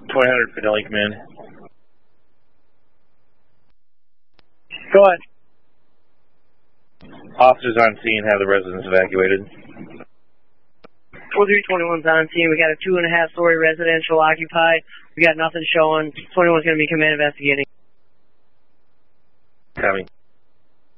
2000 Fidelity Command. Go ahead. Officers on scene have the residents evacuated. 4321's on scene. We got a 2.5-story residential occupied. We got nothing showing. 21's going to be command investigating. Copy.